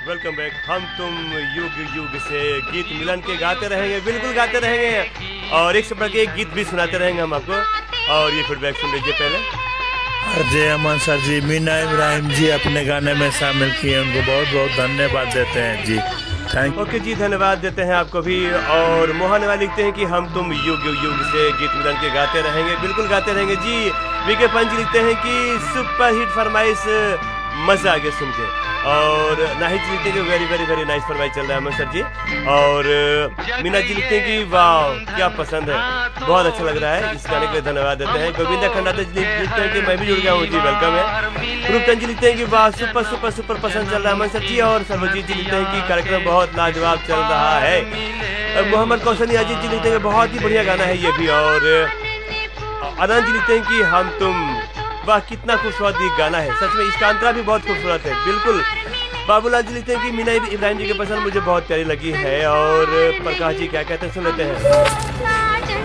Welcome back. हम तुम युग युग से गीत मिलन के गाते रहेंगे, बिल्कुल गाते रहेंगे और एक से बढ़ के एक गीत भी सुनाते रहेंगे हम आपको। और ये फीडबैक सुन लीजिए पहले। अजय अमन सर जी, मीना इब्राहिम जी अपने गाने में शामिल किए, उनको बहुत बहुत धन्यवाद देते हैं जी। थैंक ओके जी, धन्यवाद देते हैं आपको भी। और मोहन वाले लिखते हैं कि हम तुम युग युग से गीत मिलन के गाते रहेंगे, बिल्कुल गाते रहेंगे जी। वीके पंच लिखते हैं कि सुपर हिट फरमाइश, मजा आ गया सुन के। और नाहिद जी लिखते हैं कि वेरी वेरी वेरी नाइस फरमाइश चल रहा है अमन सर जी। और मीना जी लिखते हैं कि वाह क्या पसंद है, बहुत अच्छा लग रहा है, इस गाने के लिए धन्यवाद देते हैं। गोविंदा खंडाता जी लिखते हैं कि मैं भी जुड़ गया हूँ जी, वेलकम है। रूपचंद जी लिखते हैं कि वाह सुपर सुपर सुपर पसंद चल रहा है अमन सर जी। और सर्वजीत जी लिखते हैं कि कार्यक्रम बहुत लाजवाब चल रहा है। मोहम्मद कौशल अजीत जी लिखते हैं कि बहुत ही बढ़िया गाना है ये भी। और आनंद जी लिखते हैं कि हम तुम, वाह कितना खूबसूरत ये गाना है, सच में इसका अंतरा भी बहुत खूबसूरत है, बिल्कुल। बाबूलाल जी लिखते हैं कि मीना इब्राहिम जी की पसंद मुझे बहुत प्यारी लगी है। और प्रकाश जी क्या कहते हैं सुन लेते हैं।